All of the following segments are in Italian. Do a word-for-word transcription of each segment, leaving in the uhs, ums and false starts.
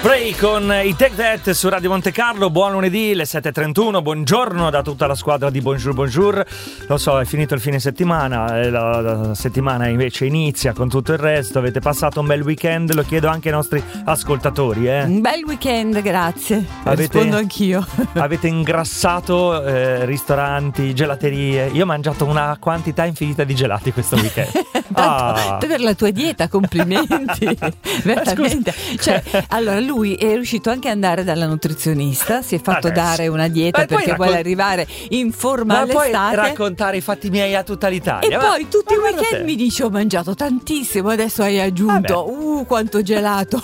Pray con i Take That su Radio Monte Carlo. Buon lunedì, le sette e trentuno. Buongiorno da tutta la squadra di Bonjour Bonjour. Lo so, è finito il fine settimana, la, la settimana invece inizia con tutto il resto. Avete passato un bel weekend? Lo chiedo anche ai nostri ascoltatori, eh? Un bel weekend, grazie. Avete, rispondo anch'io. Avete ingrassato eh, ristoranti, gelaterie. Io ho mangiato una quantità infinita di gelati questo weekend. Tanto ah. per la tua dieta, complimenti. Veramente. Cioè, allora lui è riuscito anche ad andare dalla nutrizionista, si è fatto Adesso. dare una dieta Ma perché raccon- vuole arrivare in forma Ma all'estate. poi raccontare i fatti miei a tutta l'Italia. E ma, poi tutti i ma weekend te. mi dice: ho mangiato tantissimo, adesso hai aggiunto Vabbè. uh quanto gelato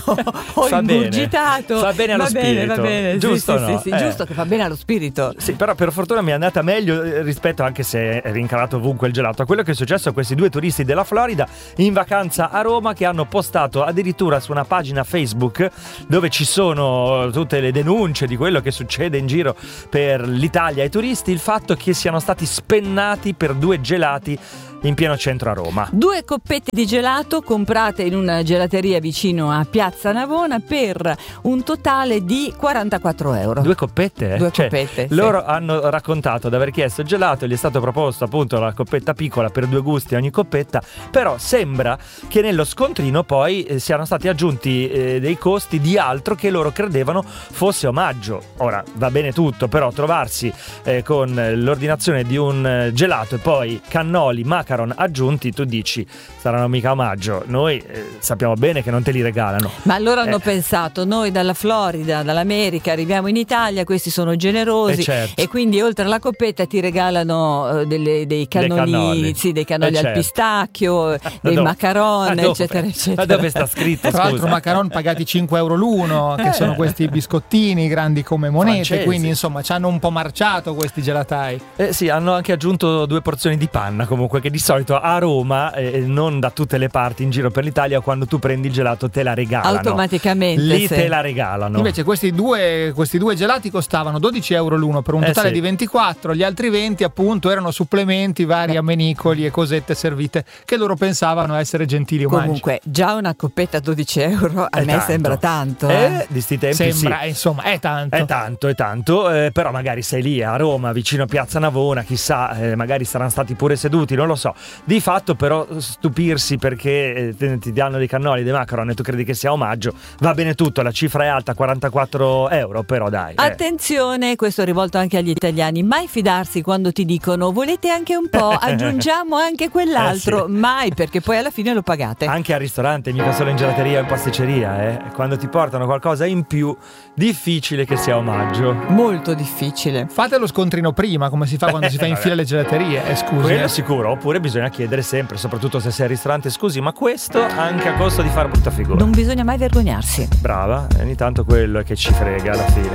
ho Fa bene. ingurgitato. Fa bene allo va bene, spirito. va bene. Giusto, sì, no? sì, sì, Eh. giusto che fa bene allo spirito. Sì, però per fortuna mi è andata meglio eh, rispetto, anche se è rincarato ovunque il gelato, a quello che è successo a questi due turisti della Florida in vacanza a Roma, che hanno postato addirittura su una pagina Facebook dove ci sono tutte le denunce di quello che succede in giro per l'Italia ai turisti, il fatto che siano stati spennati per due gelati in pieno centro a Roma. Due coppette di gelato comprate in una gelateria vicino a Piazza Navona per un totale di quarantaquattro euro. Due coppette? eh? Due Cioè, coppette, sì. loro hanno raccontato di aver chiesto il gelato, gli è stato proposto appunto la coppetta piccola per due gusti ogni coppetta, però sembra che nello scontrino poi eh, siano stati aggiunti eh, dei costi di altro che loro credevano fosse omaggio. Ora, va bene tutto, però trovarsi eh, con l'ordinazione di un eh, gelato e poi cannoli, macaron aggiunti, tu dici saranno mica omaggio. Noi eh, sappiamo bene che non te li regalano. Ma loro hanno Eh. pensato: noi dalla Florida, dall'America arriviamo in Italia, questi sono generosi, Eh, certo. e quindi oltre alla coppetta ti regalano eh, delle, dei cannoli, cannoli. sì, dei cannoli Eh, al certo. pistacchio, Ma dei dove? macaron, Ma dove? eccetera eccetera. Ma dove sta scritto? Tra l'altro scusa? macaron pagati cinque euro l'uno, che Eh. sono questi biscottini grandi come monete, Francesi. quindi insomma ci hanno un po' marciato questi gelatai. Eh sì, hanno anche aggiunto due porzioni di panna, comunque, che di solito a Roma, eh, non da tutte le parti in giro per l'Italia, quando tu prendi il gelato te la regalano. Automaticamente, Lì sì. te la regalano. Invece questi due, questi due gelati costavano dodici euro l'uno per un Eh, totale sì. di ventiquattro, gli altri venti appunto erano supplementi, vari amenicoli e cosette servite che loro pensavano essere gentili omaggi. Comunque già una coppetta a dodici euro a È me tanto. sembra tanto, eh. Eh, di sti tempi Sembra, sì. insomma, è tanto. È tanto, è tanto, eh, però magari sei lì a Roma, vicino a Piazza Navona, chissà, eh, magari saranno stati pure seduti, non lo so. Di fatto però stupirsi perché eh, te- ti danno dei cannoli, dei macaron e tu credi che sia omaggio, va bene tutto, la cifra è alta, quarantaquattro euro, però dai. eh. Attenzione, questo è rivolto anche agli italiani: mai fidarsi quando ti dicono volete anche un po', aggiungiamo anche quell'altro. Eh, sì. Mai, perché poi alla fine lo pagate. Anche al ristorante, mica solo in gelateria o in pasticceria, eh. Quando ti portano qualcosa in più, difficile che sia omaggio. Molto difficile. Fate lo scontrino prima, come si fa quando si fa in Vabbè. fila alle gelaterie, eh, scusi. Quello eh. sicuro, oppure bisogna chiedere sempre, soprattutto se sei al ristorante, scusi, ma questo anche a costo di fare brutta figura. Non bisogna mai vergognarsi. Brava, e ogni tanto quello è che ci frega alla fine.